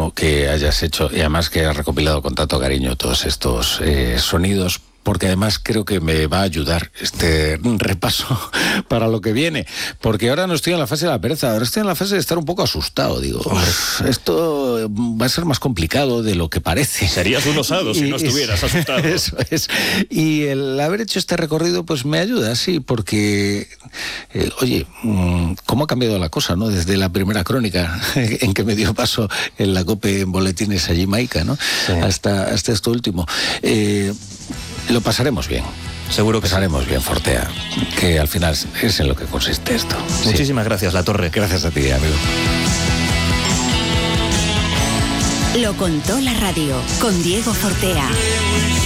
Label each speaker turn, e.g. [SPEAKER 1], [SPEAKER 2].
[SPEAKER 1] muchísimo que hayas hecho, y además que hayas recopilado con tanto cariño todos estos sonidos, porque además creo que me va a ayudar este repaso para lo que viene, porque ahora no estoy en la fase de la pereza, ahora estoy en la fase de estar un poco asustado. Digo, esto va a ser más complicado de lo que parece.
[SPEAKER 2] Serías un osado si no estuvieras asustado.
[SPEAKER 1] Eso es. Y el haber hecho este recorrido pues me ayuda, sí, porque oye, cómo ha cambiado la cosa, ¿no? Desde la primera crónica en que me dio paso en la COPE en boletines allí Maica, ¿no? Sí. Hasta esto último. Lo pasaremos bien.
[SPEAKER 2] Seguro que
[SPEAKER 1] pasaremos bien, Fortea, que al final es en lo que consiste esto.
[SPEAKER 2] Muchísimas gracias, Latorre.
[SPEAKER 1] Gracias a ti, amigo.
[SPEAKER 3] Lo contó la radio con Diego Fortea.